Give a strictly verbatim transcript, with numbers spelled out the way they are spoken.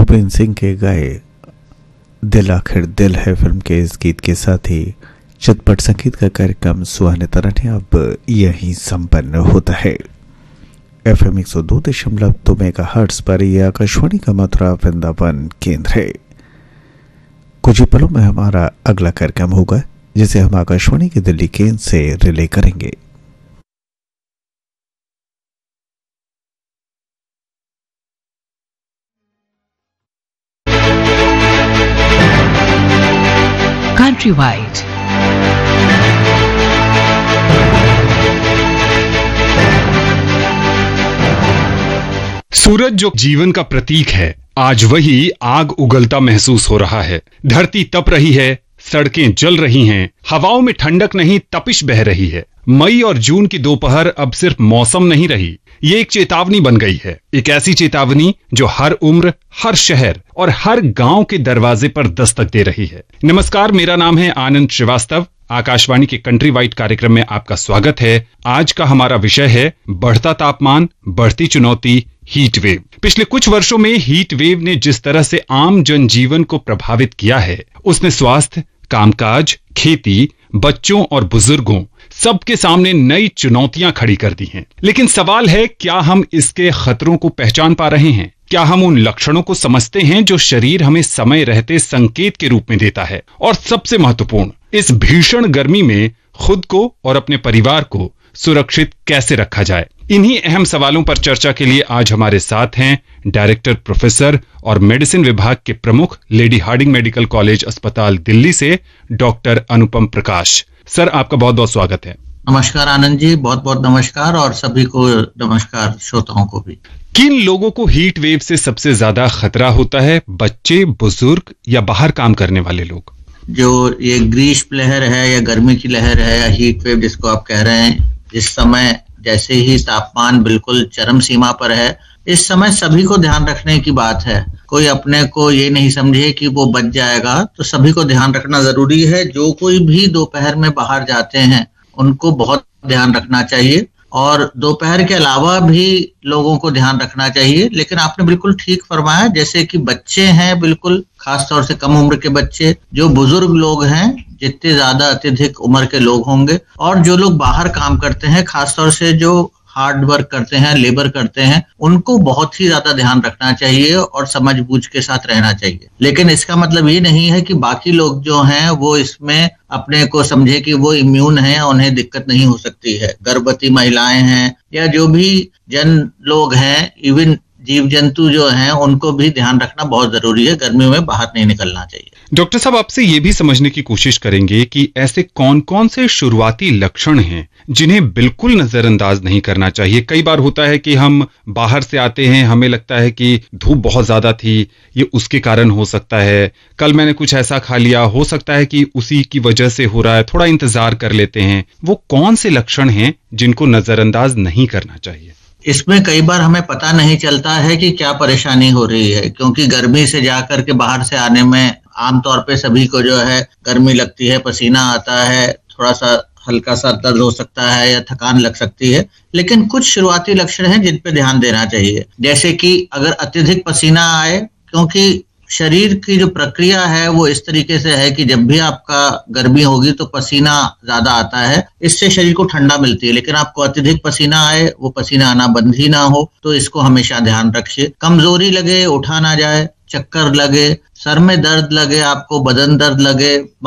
भूपेंद्र सिंह के गाए दिल आखिर दिल है फिल्म के इस गीत के साथ ही चटपट संगीत का कार्यक्रम सुहाने तरह अब यहीं संपन्न होता है। एफ एम एक सौ दो दशमलव दो मेगा हर्ट्स पर यह आकाशवाणी का मथुरा वृंदावन केंद्र है। कुछ ही पलों में हमारा अगला कार्यक्रम होगा जिसे हम आकाशवाणी के दिल्ली केंद्र से रिले करेंगे। Countrywide. सूरज जो जीवन का प्रतीक है, आज वही आग उगलता महसूस हो रहा है। धरती तप रही है, सड़कें जल रही हैं, हवाओं में ठंडक नहीं तपिश बह रही है। मई और जून की दोपहर अब सिर्फ मौसम नहीं रही, ये एक चेतावनी बन गई है। एक ऐसी चेतावनी जो हर उम्र, हर शहर और हर गांव के दरवाजे पर दस्तक दे रही है। नमस्कार, मेरा नाम है आनंद श्रीवास्तव। आकाशवाणी के कंट्री वाइड कार्यक्रम में आपका स्वागत है। आज का हमारा विषय है बढ़ता तापमान, बढ़ती चुनौती, हीट वेव। पिछले कुछ वर्षों में हीट वेव ने जिस तरह से आम जनजीवन को प्रभावित किया है, उसने स्वास्थ्य, कामकाज, खेती, बच्चों और बुजुर्गों सबके सामने नई चुनौतियां खड़ी कर दी हैं। लेकिन सवाल है, क्या हम इसके खतरों को पहचान पा रहे हैं? क्या हम उन लक्षणों को समझते हैं जो शरीर हमें समय रहते संकेत के रूप में देता है? और सबसे महत्वपूर्ण, इस भीषण गर्मी में खुद को और अपने परिवार को सुरक्षित कैसे रखा जाए? इन्हीं अहम सवालों पर चर्चा के लिए आज हमारे साथ हैं डायरेक्टर प्रोफेसर और मेडिसिन विभाग के प्रमुख लेडी हार्डिंग मेडिकल कॉलेज अस्पताल दिल्ली से डॉक्टर अनुपम प्रकाश। सर, आपका बहुत बहुत स्वागत है। नमस्कार आनंद जी, बहुत बहुत नमस्कार, और सभी को नमस्कार, श्रोताओं को भी। किन लोगों को हीट वेव से सबसे ज्यादा खतरा होता है? बच्चे, बुजुर्ग या बाहर काम करने वाले लोग? जो ये ग्रीष्म लहर है या गर्मी की लहर है या हीट वेव जिसको आप कह रहे हैं, इस समय जैसे ही तापमान बिल्कुल चरम सीमा पर है, इस समय सभी को ध्यान रखने की बात है। कोई अपने को ये नहीं समझे कि वो बच जाएगा, तो सभी को ध्यान रखना जरूरी है। जो कोई भी दोपहर में बाहर जाते हैं उनको बहुत ध्यान रखना चाहिए, और दोपहर के अलावा भी लोगों को ध्यान रखना चाहिए। लेकिन आपने बिल्कुल ठीक फरमाया, जैसे कि बच्चे हैं, बिल्कुल खास तौर से कम उम्र के बच्चे, जो बुजुर्ग लोग हैं, जितने ज्यादा अत्यधिक उम्र के लोग होंगे, और जो लोग बाहर काम करते हैं, खास तौर से जो हार्ड वर्क करते हैं, लेबर करते हैं, उनको बहुत ही ज्यादा ध्यान रखना चाहिए और समझबूझ के साथ रहना चाहिए। लेकिन इसका मतलब ये नहीं है कि बाकी लोग जो हैं वो इसमें अपने को समझे कि वो इम्यून हैं, उन्हें दिक्कत नहीं हो सकती है। गर्भवती महिलाएं हैं या जो भी जन लोग हैं, इवन जीव जंतु जो हैं, उनको भी ध्यान रखना बहुत जरूरी है। गर्मियों में बाहर नहीं निकलना चाहिए। डॉक्टर साहब, आपसे ये भी समझने की कोशिश करेंगे कि ऐसे कौन कौन से शुरुआती लक्षण हैं जिन्हें बिल्कुल नजरअंदाज नहीं करना चाहिए। कई बार होता है कि हम बाहर से आते हैं, हमें लगता है कि धूप बहुत ज्यादा थी, ये उसके कारण हो सकता है, कल मैंने कुछ ऐसा खा लिया, हो सकता है कि उसी की वजह से हो रहा है, थोड़ा इंतजार कर लेते हैं। वो कौन से लक्षण हैं जिनको नजरअंदाज नहीं करना चाहिए? इसमें कई बार हमें पता नहीं चलता है कि क्या परेशानी हो रही है, क्योंकि गर्मी से जाकर के बाहर से आने में आमतौर पे सभी को जो है गर्मी लगती है, पसीना आता है, थोड़ा सा हल्का सा दर्द हो सकता है या थकान लग सकती है। लेकिन कुछ शुरुआती लक्षण हैं जिन पे ध्यान देना चाहिए, जैसे कि अगर अत्यधिक पसीना आए, क्योंकि शरीर की जो प्रक्रिया है वो इस तरीके से है कि जब भी आपका गर्मी होगी तो पसीना ज्यादा आता है, इससे शरीर को ठंडा मिलती है। लेकिन आपको अत्यधिक पसीना आए, वो पसीना आना बंद ही ना हो, तो इसको हमेशा ध्यान रखिए। कमजोरी लगे, उठा ना जाए, चक्कर लगे, सर में दर्द लगे, आपको बदन दर्द लगे,